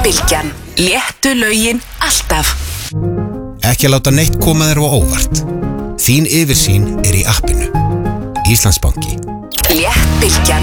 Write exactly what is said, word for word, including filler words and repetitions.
Bylgjan. Léttu lögin alltaf. Ekki að láta neitt koma þér á óvart. Þín yfirsýn er í appinu. Íslandsbanki. Létt Bylgjan.